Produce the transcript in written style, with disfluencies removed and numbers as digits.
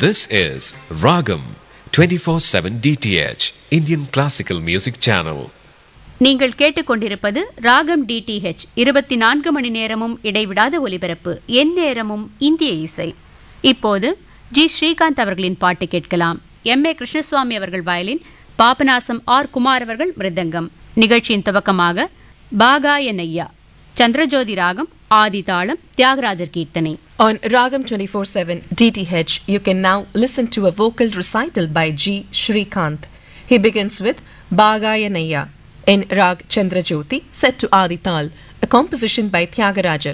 This is Ragam 24/7 DTH Indian Classical Music Channel. நீங்கள் கேட்டுக்கொண்டிருப்பது ராகம் டிடிஹெச் 24 மணி நேரமும் இடைவிடாத ஒலிபரப்பு, எந்நேரமும் இந்திய இசை. இப்போது ஜி ஸ்ரீகாந்த் அவர்களின் பாட்டு கேட்கலாம். எம்.ஏ. கிருஷ்ணசுவாமி அவர்கள் வயலின், பாபநாசம் ஆர். குமார் அவர்கள் மிருதங்கம். நிகழ்ச்சியின் துவக்கமாக பாகாய நையா, சந்திரஜோதி ராகம், ஆதி தாளம், தியாகராஜர் கீர்த்தனை. On Ragam 24/7 DTH, you can now listen to a vocal recital by G. Shrikant. He begins with Bhagaya Naya in Rag Chandrajyoti, set to Adi Tal, a composition by Tyagarajar.